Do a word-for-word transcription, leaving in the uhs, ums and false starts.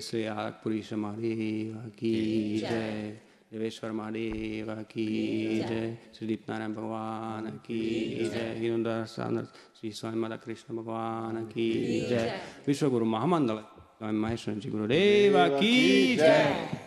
શ્રી આરકપુરી મહાદેવ કી જય, દેવેશ્વર મહાદેવ કી જય, શ્રી દીપનારાયણ ભગવાન કી જય, હિરુદાસ શ્રી સ્વામી માતા કૃષ્ણ ભગવાન કી જય, વિશ્વગુરુ મહામંડળ સ્વામી મહેશ્વરજી ગુરુદેવ કી જય.